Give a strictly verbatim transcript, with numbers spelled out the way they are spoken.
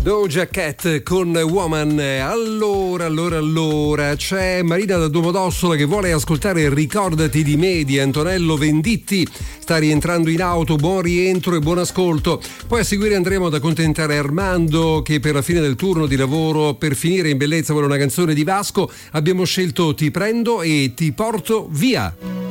Doja Cat con Woman. Allora, allora, allora, c'è Marina da Domodossola che vuole ascoltare Ricordati di me di Antonello Venditti. Sta rientrando in auto, buon rientro e buon ascolto. Poi a seguire andremo ad accontentare Armando che per la fine del turno di lavoro, per finire in bellezza, vuole una canzone di Vasco. Abbiamo scelto Ti prendo e ti porto via.